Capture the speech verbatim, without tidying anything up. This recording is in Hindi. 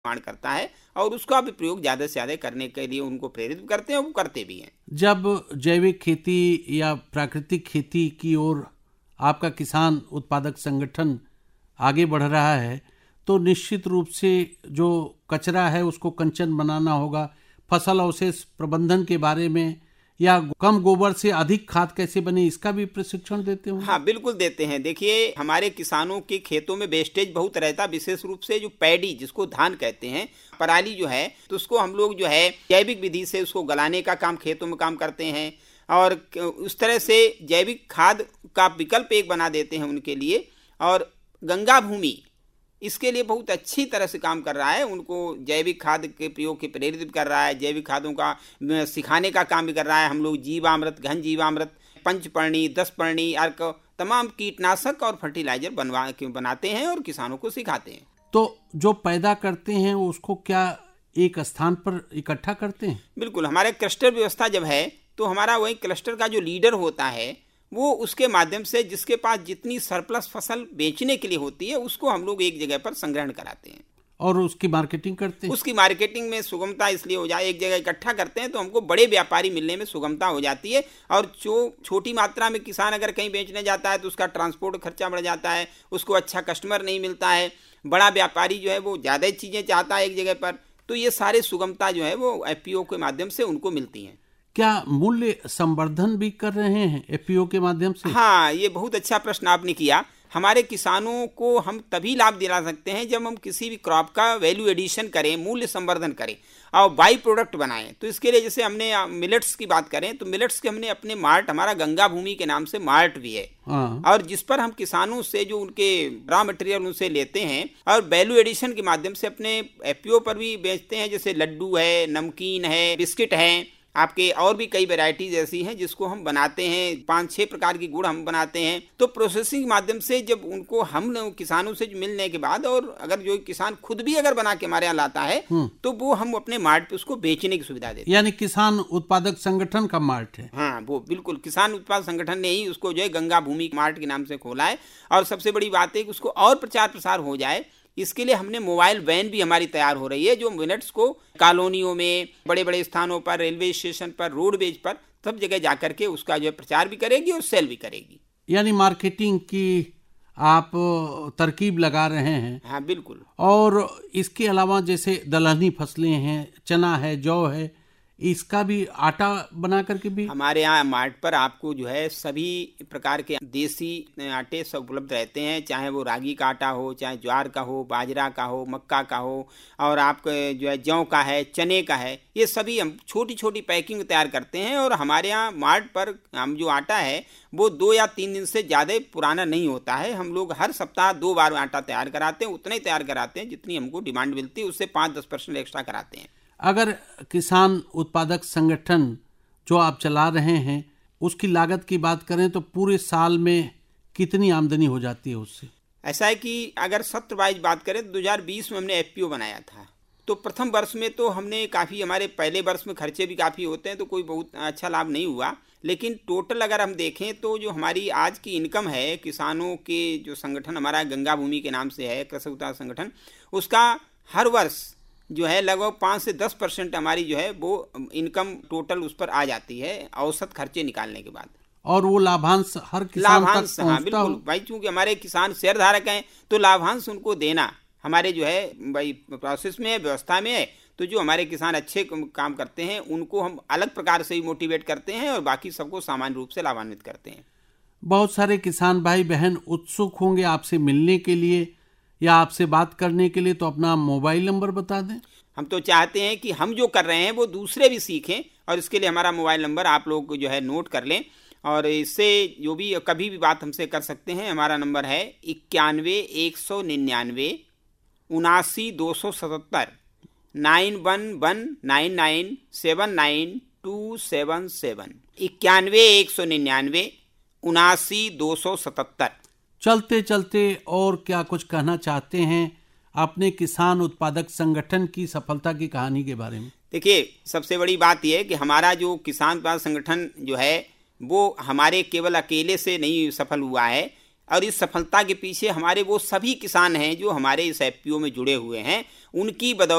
निर्माण करता है और उसका भी प्रयोग ज़्यादा से ज़्यादा करने के लिए उनको प्रेरित करते हैं, वो करते भी हैं। जब जैविक खेती या प्राकृतिक खेती की ओर आपका किसान उत्पादक संगठन आगे बढ़ रहा है तो निश्चित रूप से जो कचरा है उसको कंचन बनाना होगा, फसल अवशेष प्रबंधन के बारे में या कम गोबर से अधिक खाद कैसे बने इसका भी प्रशिक्षण देते हो? हाँ, बिल्कुल देते हैं। देखिए, हमारे किसानों के खेतों में वेस्टेज बहुत रहता, विशेष रूप से जो पैडी जिसको धान कहते हैं, पराली जो है, तो उसको हम लोग जो है जैविक विधि से उसको गलाने का काम खेतों में काम करते हैं और उस तरह से जैविक खाद का विकल्प एक बना देते हैं उनके लिए। और गंगा भूमि इसके लिए बहुत अच्छी तरह से काम कर रहा है, उनको जैविक खाद के प्रयोग के प्रेरित कर रहा है, जैविक खादों का सिखाने का काम भी कर रहा है। हम लोग जीवामृत, घन जीवामृत, पंचपर्णी, दसपर्णी, अर्क, तमाम कीटनाशक और फर्टिलाइजर बनवा के बनाते हैं और किसानों को सिखाते हैं। तो जो पैदा करते हैं उसको क्या एक स्थान पर इकट्ठा करते हैं? बिल्कुल, हमारे क्लस्टर व्यवस्था जब है तो हमारा वही क्लस्टर का जो लीडर होता है वो उसके माध्यम से जिसके पास जितनी सरप्लस फसल बेचने के लिए होती है उसको हम लोग एक जगह पर संग्रहण कराते हैं और उसकी मार्केटिंग करते हैं। उसकी मार्केटिंग में सुगमता इसलिए हो जाए, एक जगह इकट्ठा करते हैं तो हमको बड़े व्यापारी मिलने में सुगमता हो जाती है। और जो छोटी मात्रा में किसान अगर कहीं बेचने जाता है तो उसका ट्रांसपोर्ट खर्चा बढ़ जाता है, उसको अच्छा कस्टमर नहीं मिलता है। बड़ा व्यापारी जो है वो ज़्यादा चीज़ें चाहता है एक जगह पर, तो ये सारे सुगमता जो है वो एफपीओ के माध्यम से उनको मिलती हैं। क्या मूल्य संवर्धन भी कर रहे हैं एफपीओ के माध्यम से? हाँ, ये बहुत अच्छा प्रश्न आपने किया। हमारे किसानों को हम तभी लाभ दिला सकते हैं जब हम किसी भी क्रॉप का वैल्यू एडिशन करें, मूल्य संवर्धन करें और बाई प्रोडक्ट बनाएं। तो इसके लिए जैसे हमने मिलेट्स की बात करें तो मिलेट्स के हमने अपने मार्ट, हमारा गंगा भूमि के नाम से मार्ट भी है और जिस पर हम किसानों से जो उनके रॉ मटेरियल उनसे लेते हैं और वैल्यू एडिशन के माध्यम से अपने एफपीओ पर भी बेचते हैं। जैसे लड्डू है, नमकीन है, बिस्किट है, आपके और भी कई वैरायटीज ऐसी हैं जिसको हम बनाते हैं, पांच छह प्रकार की गुड़ हम बनाते हैं। तो प्रोसेसिंग माध्यम से जब उनको हम किसानों से मिलने के बाद और अगर जो किसान खुद भी अगर बना के हमारे यहाँ लाता है तो वो हम अपने मार्ट पे उसको बेचने की सुविधा देते हैं। यानी किसान उत्पादक संगठन का मार्ट है? हाँ, वो बिल्कुल किसान उत्पादक संगठन ने ही उसको जो है गंगा भूमि मार्ट के नाम से खोला है। और सबसे बड़ी बात है कि उसको और प्रचार प्रसार हो जाए, इसके लिए हमने मोबाइल वैन भी हमारी तैयार हो रही है जो मिनट्स को कॉलोनियों में, बड़े बड़े स्थानों पर, रेलवे स्टेशन पर, रोडवेज पर सब जगह जाकर के उसका जो है प्रचार भी करेगी और सेल भी करेगी। यानी मार्केटिंग की आप तरकीब लगा रहे हैं? हाँ, बिल्कुल। और इसके अलावा जैसे दलहनी फसलें हैं, चना है, जौ है, इसका भी आटा बना करके भी हमारे यहाँ मार्ट पर आपको जो है सभी प्रकार के देसी आटे सब उपलब्ध रहते हैं, चाहे वो रागी का आटा हो, चाहे ज्वार का हो, बाजरा का हो, मक्का का हो और आपके जो है जौ का है, चने का है। ये सभी हम छोटी छोटी पैकिंग तैयार करते हैं और हमारे यहाँ मार्ट पर हम जो आटा है वो दो या तीन दिन से ज़्यादा पुराना नहीं होता है। हम लोग हर सप्ताह दो बार आटा तैयार कराते हैं, उतना ही तैयार कराते हैं जितनी हमको डिमांड मिलती है, उससे पाँच दस परसेंट एक्स्ट्रा कराते हैं। अगर किसान उत्पादक संगठन जो आप चला रहे हैं उसकी लागत की बात करें तो पूरे साल में कितनी आमदनी हो जाती है उससे? ऐसा है कि अगर सत्र वाइज बात करें तो दो हज़ार बीस में हमने एफपीओ बनाया था, तो प्रथम वर्ष में तो हमने काफ़ी, हमारे पहले वर्ष में खर्चे भी काफ़ी होते हैं तो कोई बहुत अच्छा लाभ नहीं हुआ। लेकिन टोटल अगर हम देखें तो जो हमारी आज की इनकम है किसानों के जो संगठन हमारा गंगा भूमि के नाम से है कृषि उत्पादक संगठन, उसका हर वर्ष जो है लगभग पाँच से दस परसेंट हमारी जो है वो इनकम टोटल उस पर आ जाती है औसत खर्चे निकालने के बाद। और वो लाभांश हर किसान लाभांश तक हाँ बिल्कुल भाई, चूंकि हमारे किसान शेयर धारक हैं तो लाभांश उनको देना हमारे जो है भाई प्रोसेस में है, व्यवस्था में है। तो जो हमारे किसान अच्छे काम करते हैं उनको हम अलग प्रकार से ही मोटिवेट करते हैं और बाकी सबको सामान्य रूप से लाभान्वित करते हैं। बहुत सारे किसान भाई बहन उत्सुक होंगे आपसे मिलने के लिए या आपसे बात करने के लिए, तो अपना मोबाइल नंबर बता दें। हम तो चाहते हैं कि हम जो कर रहे हैं वो दूसरे भी सीखें और इसके लिए हमारा मोबाइल नंबर आप लोग जो है नोट कर लें और इससे जो भी कभी भी बात हमसे कर सकते हैं। हमारा नंबर है इक्यानवे एक सौ निन्यानवे उनासी दो सौ सतहत्तर, nine one one nine nine seven nine to seven seven, इक्यानवे एक सौ निन्यानवे उनासी दो सौ सतहत्तर। चलते चलते और क्या कुछ कहना चाहते हैं अपने किसान उत्पादक संगठन की सफलता की कहानी के बारे में? देखिए, सबसे बड़ी बात यह है कि हमारा जो किसान उत्पादक संगठन जो है वो हमारे केवल अकेले से नहीं सफल हुआ है और इस सफलता के पीछे हमारे वो सभी किसान हैं जो हमारे इस एफपीओ में जुड़े हुए हैं, उनकी बदौलत